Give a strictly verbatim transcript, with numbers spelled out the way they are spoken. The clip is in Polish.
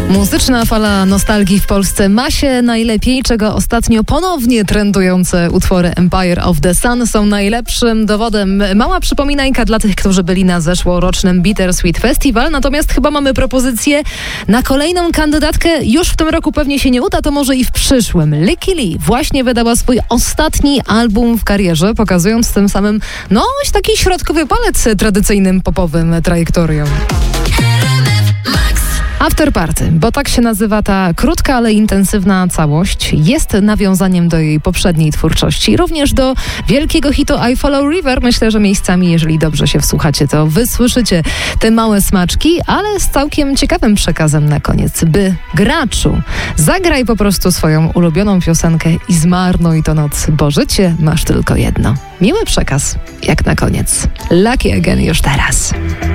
Muzyczna fala nostalgii w Polsce ma się najlepiej, czego ostatnio ponownie trendujące utwory Empire of the Sun są najlepszym dowodem. Mała przypominajka dla tych, którzy byli na zeszłorocznym Bittersweet Festival, natomiast chyba mamy propozycję na kolejną kandydatkę. Już w tym roku pewnie się nie uda, to może i w przyszłym. Lykke Li właśnie wydała swój ostatni album w karierze, pokazując tym samym no taki środkowy palec tradycyjnym popowym trajektorią. Afterparty, bo tak się nazywa ta krótka, ale intensywna całość, jest nawiązaniem do jej poprzedniej twórczości, również do wielkiego hitu I Follow River. Myślę, że miejscami, jeżeli dobrze się wsłuchacie, to wysłyszycie te małe smaczki, ale z całkiem ciekawym przekazem na koniec. By graczu, zagraj po prostu swoją ulubioną piosenkę i zmarnuj to noc, bo życie masz tylko jedno. Miły przekaz, jak na koniec. Lucky Again już teraz.